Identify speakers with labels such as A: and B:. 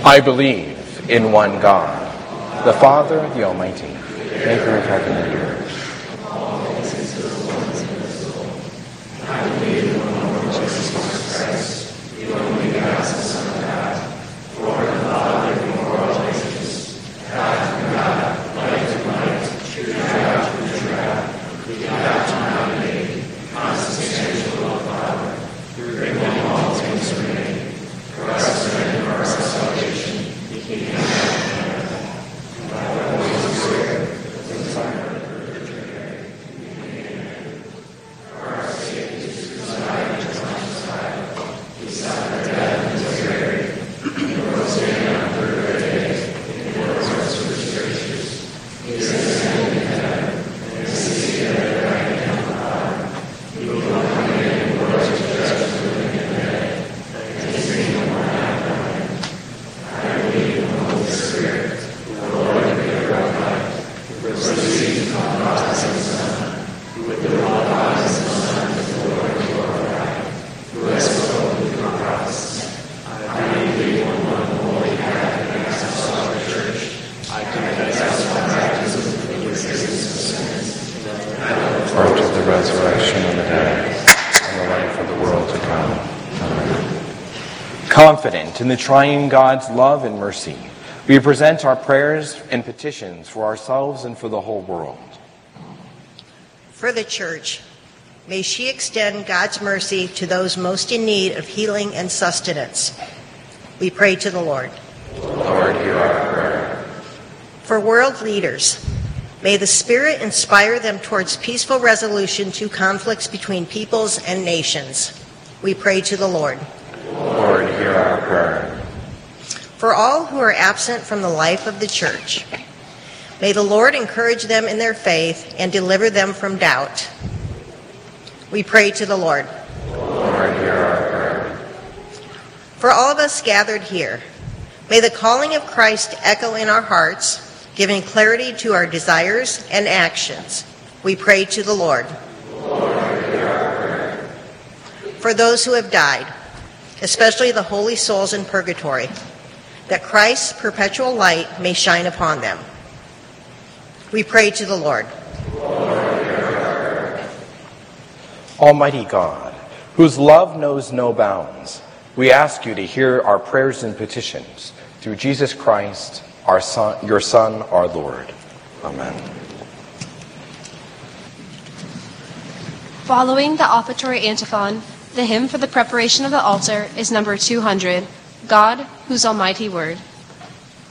A: I believe in one God, the Father, the Almighty, maker of heaven and earth. Confident in the triune God's love and mercy, we present our prayers and petitions for ourselves and for the whole world.
B: For the Church, may she extend God's mercy to those most in need of healing and sustenance. We pray to the Lord.
A: Lord, hear our prayer.
B: For world leaders, may the Spirit inspire them towards peaceful resolution to conflicts between peoples and nations. We pray to the Lord.
A: Lord, hear our prayer.
B: For all who are absent from the life of the Church, may the Lord encourage them in their faith and deliver them from doubt. We pray to the Lord.
A: Lord, hear our prayer.
B: For all of us gathered here, may the calling of Christ echo in our hearts, giving clarity to our desires and actions. We pray to the Lord.
A: Lord, hear our prayer.
B: For those who have died, especially the holy souls in purgatory, that Christ's perpetual light may shine upon them. We pray to the Lord.
A: Lord, hear our prayer. Almighty God, whose love knows no bounds, we ask you to hear our prayers and petitions through Jesus Christ, our Son, your Son, our Lord. Amen.
C: Following the offertory antiphon, the hymn for the preparation of the altar is number 200, God, whose almighty word.